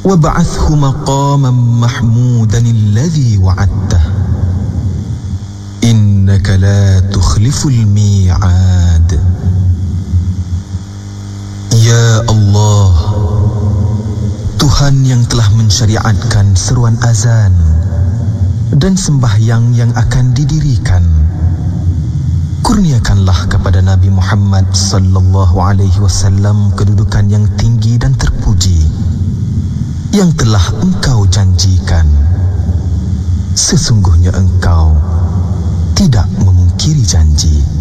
wab'athhu maqaman mahmudan alladhi wa'adtah innaka la tukhliful mi'ad. Ya Allah, Tuhan yang telah mensyariatkan seruan azan dan sembahyang yang akan didirikan, kurniakanlah kepada Nabi Muhammad sallallahu alaihi wasallam kedudukan yang tinggi dan terpuji yang telah Engkau janjikan. Sesungguhnya Engkau tidak memungkiri janji.